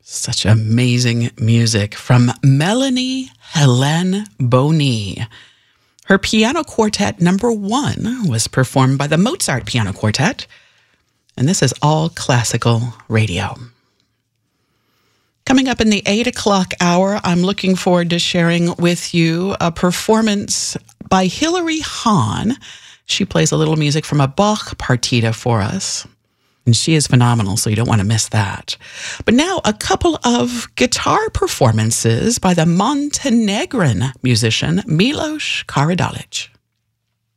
Such amazing music from Melanie Helene Boni. Her piano quartet number 1 was performed by the Mozart Piano Quartet, and this is all classical radio. Coming up in the 8 o'clock hour, I'm looking forward to sharing with you a performance by Hilary Hahn. She plays a little music from a Bach partita for us. And she is phenomenal, so you don't want to miss that. But now, a couple of guitar performances by the Montenegrin musician Milos Karadalic.